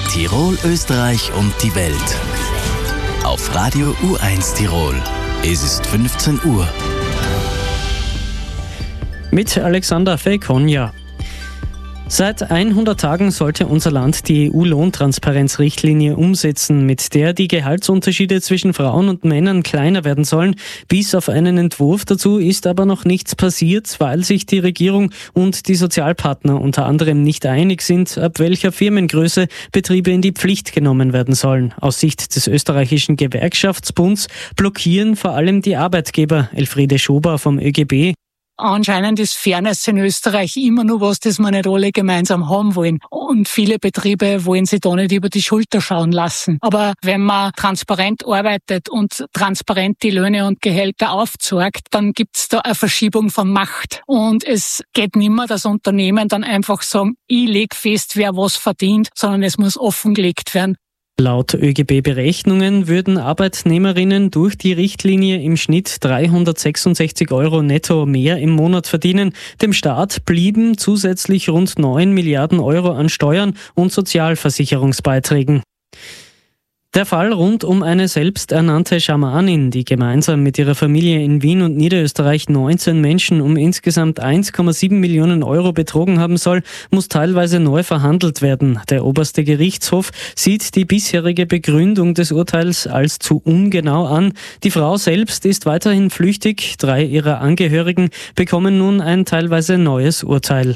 Tirol, Österreich und die Welt. Auf Radio U1 Tirol. Es ist 15 Uhr. Mit Alexander Fekonja. Seit 100 Tagen sollte unser Land die EU-Lohntransparenzrichtlinie umsetzen, mit der die Gehaltsunterschiede zwischen Frauen und Männern kleiner werden sollen. Bis auf einen Entwurf dazu ist aber noch nichts passiert, weil sich die Regierung und die Sozialpartner unter anderem nicht einig sind, ab welcher Firmengröße Betriebe in die Pflicht genommen werden sollen. Aus Sicht des österreichischen Gewerkschaftsbunds blockieren vor allem die Arbeitgeber. Elfriede Schober vom ÖGB. Anscheinend ist Fairness in Österreich immer nur was, das wir nicht alle gemeinsam haben wollen. Und viele Betriebe wollen sich da nicht über die Schulter schauen lassen. Aber wenn man transparent arbeitet und transparent die Löhne und Gehälter aufzeigt, dann gibt's da eine Verschiebung von Macht. Und es geht nicht mehr, dass Unternehmen dann einfach sagen, ich leg fest, wer was verdient, sondern es muss offengelegt werden. Laut ÖGB-Berechnungen würden Arbeitnehmerinnen durch die Richtlinie im Schnitt 366 € netto mehr im Monat verdienen. Dem Staat blieben zusätzlich rund 9 Milliarden € an Steuern und Sozialversicherungsbeiträgen. Der Fall rund um eine selbsternannte Schamanin, die gemeinsam mit ihrer Familie in Wien und Niederösterreich 19 Menschen um insgesamt 1,7 Millionen € betrogen haben soll, muss teilweise neu verhandelt werden. Der oberste Gerichtshof sieht die bisherige Begründung des Urteils als zu ungenau an. Die Frau selbst ist weiterhin flüchtig. 3 ihrer Angehörigen bekommen nun ein teilweise neues Urteil.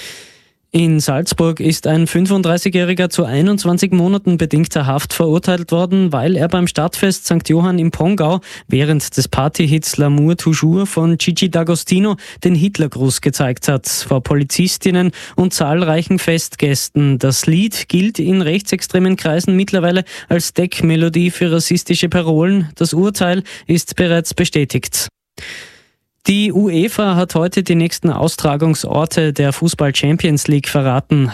In Salzburg ist ein 35-Jähriger zu 21 Monaten bedingter Haft verurteilt worden, weil er beim Stadtfest St. Johann im Pongau während des Partyhits L'amour toujours von Gigi D'Agostino den Hitlergruß gezeigt hat, vor Polizistinnen und zahlreichen Festgästen. Das Lied gilt in rechtsextremen Kreisen mittlerweile als Deckmelodie für rassistische Parolen. Das Urteil ist bereits bestätigt. Die UEFA hat heute die nächsten Austragungsorte der Fußball-Champions League verraten.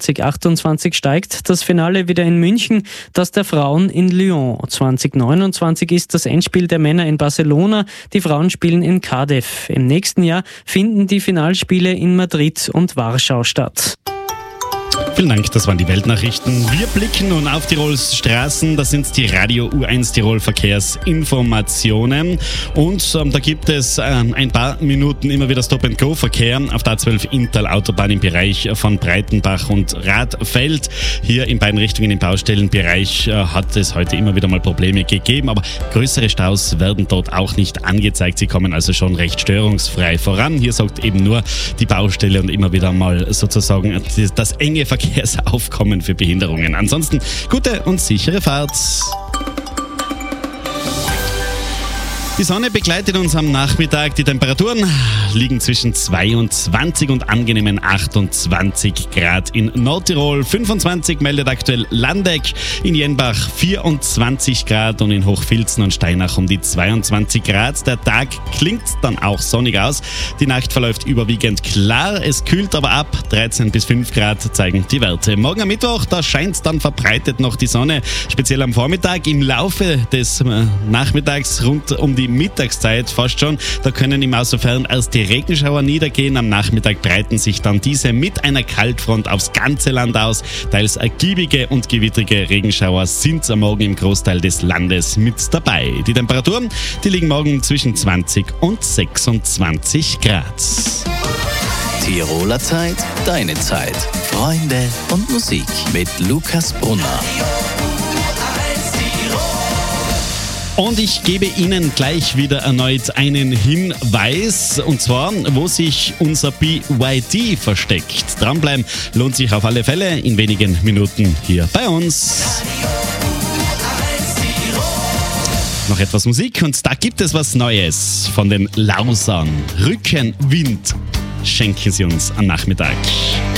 2028 steigt das Finale wieder in München, das der Frauen in Lyon. 2029 ist das Endspiel der Männer in Barcelona, die Frauen spielen in Cardiff. Im nächsten Jahr finden die Finalspiele in Madrid und Warschau statt. Vielen Dank, das waren die Weltnachrichten. Wir blicken nun auf Tirols Straßen. Das sind die Radio U1 Tirol Verkehrsinformationen. Und da gibt es ein paar Minuten immer wieder Stop-and-Go-Verkehr auf der A12 Inntal-Autobahn im Bereich von Breitenbach und Radfeld. Hier in beiden Richtungen im Baustellenbereich hat es heute immer wieder mal Probleme gegeben, aber größere Staus werden dort auch nicht angezeigt. Sie kommen also schon recht störungsfrei voran. Hier sorgt eben nur die Baustelle und immer wieder mal sozusagen das enge Verkehrsaufkommen für Behinderungen. Ansonsten gute und sichere Fahrt. Die Sonne begleitet uns am Nachmittag. Die Temperaturen liegen zwischen 22 und angenehmen 28 Grad in Nordtirol. 25 meldet aktuell Landeck, in Jenbach 24 Grad und in Hochfilzen und Steinach um die 22 Grad. Der Tag klingt dann auch sonnig aus. Die Nacht verläuft überwiegend klar. Es kühlt aber ab. 13 bis 5 Grad zeigen die Werte. Morgen am Mittwoch, da scheint dann verbreitet noch die Sonne. Speziell am Vormittag. Im Laufe des Nachmittags rund um die Mittagszeit fast schon. Da können im Außerfern erst die Regenschauer niedergehen. Am Nachmittag breiten sich dann diese mit einer Kaltfront aufs ganze Land aus. Teils ergiebige und gewittrige Regenschauer sind am Morgen im Großteil des Landes mit dabei. Die Temperaturen, die liegen morgen zwischen 20 und 26 Grad. Tiroler Zeit, deine Zeit. Freunde und Musik mit Lukas Brunner. Und ich gebe Ihnen gleich wieder erneut einen Hinweis, und zwar, wo sich unser BYD versteckt. Dranbleiben lohnt sich auf alle Fälle in wenigen Minuten hier bei uns. Noch etwas Musik und da gibt es was Neues von den Lausern. Rückenwind schenken Sie uns am Nachmittag.